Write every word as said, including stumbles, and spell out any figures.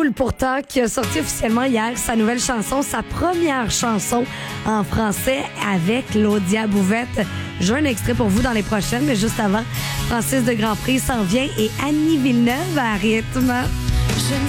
Jules Pourtant qui a sorti officiellement hier sa nouvelle chanson, sa première chanson en français avec Claudia Bouvette. J'ai un extrait pour vous dans les prochaines, mais juste avant, Francis de Grandpré s'en vient et Annie Villeneuve à rythme. Je ne